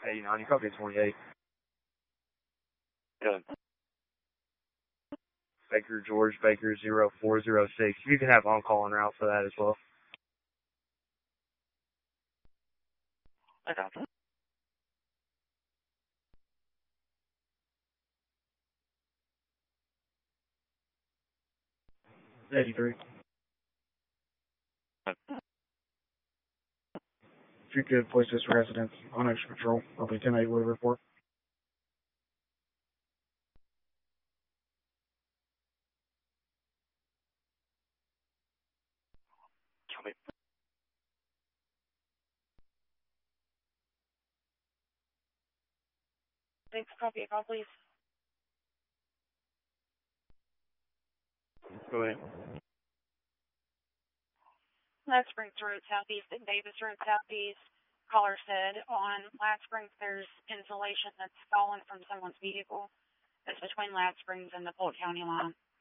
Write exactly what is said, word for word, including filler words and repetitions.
eighty-nine, you copy twenty-eight. Good. Baker George, Baker zero four zero six. You can have on-call en route for that as well. I got that. eighty-three. Good. If you could place this residence on extra patrol, I'll be ten eight with a report. Copy. Thanks, copy, call, please. Go ahead. Lat Springs Road Southeast and Davis Road Southeast. Caller said on Lat Springs there's insulation that's fallen from someone's vehicle. It's between Lat Springs and the Polk County line.